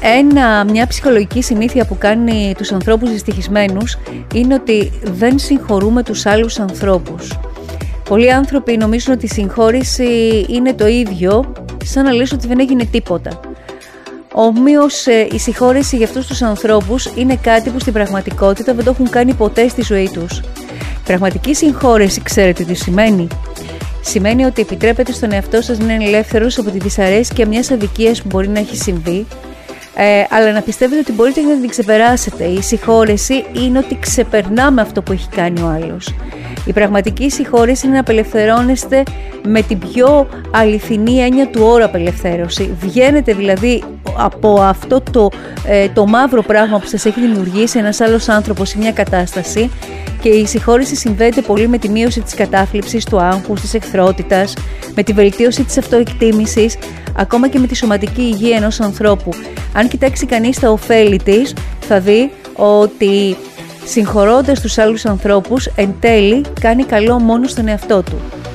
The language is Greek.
Μια ψυχολογική συνήθεια που κάνει τους ανθρώπους δυστυχισμένους είναι ότι δεν συγχωρούμε τους άλλους ανθρώπους. Πολλοί άνθρωποι νομίζουν ότι η συγχώρηση είναι το ίδιο, σαν να λες ότι δεν έγινε τίποτα. Ομοίως η συγχώρεση για αυτούς τους ανθρώπους είναι κάτι που στην πραγματικότητα δεν το έχουν κάνει ποτέ στη ζωή τους. Πραγματική συγχώρεση, ξέρετε τι σημαίνει? Σημαίνει ότι επιτρέπετε στον εαυτό σας να είναι ελεύθερος από τη δυσαρέσκεια μιας αδικίας που μπορεί να έχει συμβεί, αλλά να πιστεύετε ότι μπορείτε να την ξεπεράσετε. Η συγχώρεση είναι ότι ξεπερνάμε αυτό που έχει κάνει ο άλλος. Η πραγματική συγχώρεση είναι να απελευθερώνεστε με την πιο αληθινή έννοια του όρου απελευθέρωση. Βγαίνετε δηλαδή από αυτό το μαύρο πράγμα που σας έχει δημιουργήσει ένας άλλος άνθρωπος ή μια κατάσταση, και η συγχώρεση συνδέεται πολύ με τη μείωση της κατάθλιψης, του άγχους, της εχθρότητας, με τη βελτίωση της αυτοεκτίμησης, ακόμα και με τη σωματική υγεία ενός ανθρώπου. Αν κοιτάξει κανείς τα ωφέλη της, θα δει ότι συγχωρώντας τους άλλους ανθρώπους, εν τέλει κάνει καλό μόνο στον εαυτό του.